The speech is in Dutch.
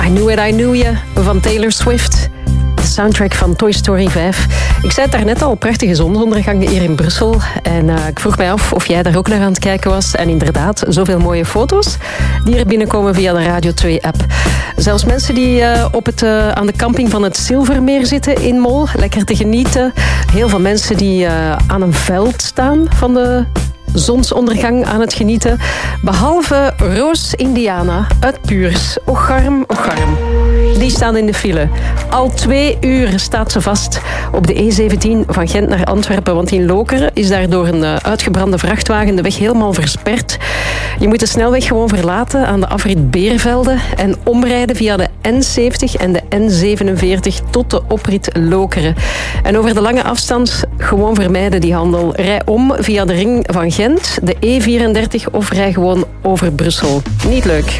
I Knew It, I Knew You van Taylor Swift. De soundtrack van Toy Story 5. Ik zei het daarnet al, prachtige zonsondergang hier in Brussel. En ik vroeg mij af of jij daar ook naar aan het kijken was. En inderdaad, zoveel mooie foto's die er binnenkomen via de Radio 2-app. Zelfs mensen die aan de camping van het Zilvermeer zitten in Mol. Lekker te genieten. Heel veel mensen die aan een veld staan van de zonsondergang aan het genieten. Behalve Roos Indiana uit Puurs. Ocharm, ocharm. Die staan in de file. Al 2 uur staat ze vast op de E17 van Gent naar Antwerpen. Want in Lokeren is daar door een uitgebrande vrachtwagen de weg helemaal versperd. Je moet de snelweg gewoon verlaten aan de afrit Beervelde en omrijden via de N70 en de N47 tot de oprit Lokeren. En over de lange afstand gewoon vermijden die handel. Rij om via de ring van Gent, de E34 of rij gewoon over Brussel. Niet leuk.